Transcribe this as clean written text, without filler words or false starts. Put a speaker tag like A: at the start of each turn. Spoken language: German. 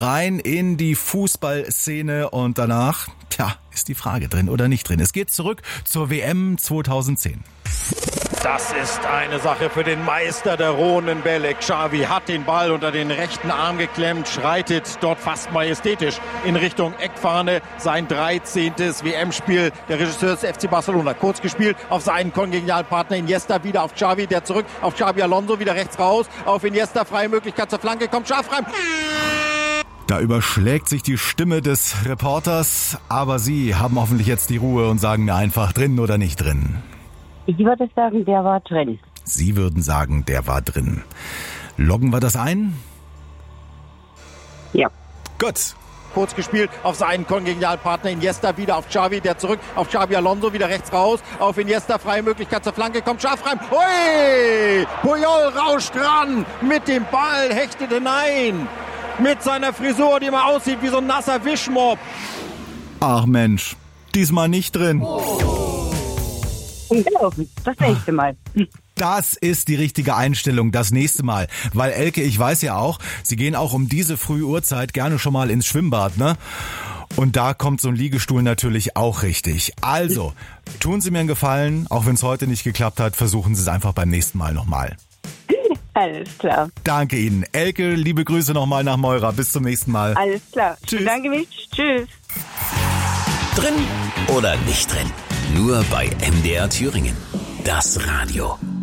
A: Rein in die Fußballszene und danach, ist die Frage drin oder nicht drin. Es geht zurück zur WM 2010.
B: Das ist eine Sache für den Meister der rohen Bälle. Xavi hat den Ball unter den rechten Arm geklemmt, schreitet dort fast majestätisch in Richtung Eckfahne. Sein 13. WM-Spiel. Der Regisseur des FC Barcelona. Kurz gespielt auf seinen Kongenialpartner Iniesta. Wieder auf Xavi, der zurück auf Xabi Alonso. Wieder rechts raus auf Iniesta. Freie Möglichkeit zur Flanke. Kommt scharf rein.
A: Da überschlägt sich die Stimme des Reporters. Aber Sie haben hoffentlich jetzt die Ruhe und sagen mir einfach drin oder nicht drin.
C: Ich würde sagen, der war drin.
A: Sie würden sagen, der war drin. Loggen wir das ein?
C: Ja.
A: Gut.
B: Kurz gespielt auf seinen Kongenialpartner Iniesta, wieder auf Xavi, der zurück auf Xabi Alonso, wieder rechts raus auf Iniesta, freie Möglichkeit zur Flanke, kommt scharf rein. Ui! Puyol rauscht ran mit dem Ball, hechtet hinein. Mit seiner Frisur, die mal aussieht wie so ein nasser Wischmopp.
A: Ach Mensch, diesmal nicht drin.
C: Das nächste Mal.
A: Das ist die richtige Einstellung, das nächste Mal. Weil Elke, ich weiß ja auch, Sie gehen auch um diese frühe Uhrzeit gerne schon mal ins Schwimmbad, ne? Und da kommt so ein Liegestuhl natürlich auch richtig. Also, tun Sie mir einen Gefallen, auch wenn es heute nicht geklappt hat, versuchen Sie es einfach beim nächsten Mal nochmal.
C: Alles klar.
A: Danke Ihnen. Elke, liebe Grüße nochmal nach Meura. Bis zum nächsten Mal.
C: Alles klar.
A: Tschüss.
C: Danke mich. Tschüss.
D: Drin oder nicht drin? Nur bei MDR Thüringen. Das Radio.